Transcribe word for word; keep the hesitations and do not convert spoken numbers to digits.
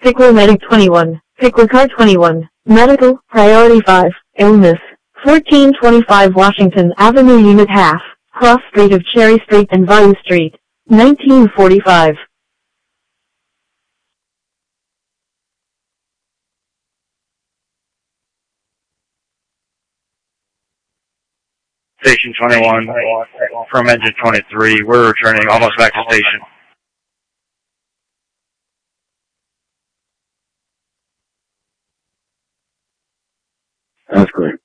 Pickler Medic twenty-one, Pickler Car twenty-one, Medical, Priority five, Illness, fourteen twenty-five Washington Avenue Unit Half, Cross Street of Cherry Street and Vine Street, nineteen forty-five. Station twenty-one, from engine twenty-three, we're returning almost back to station. That's great.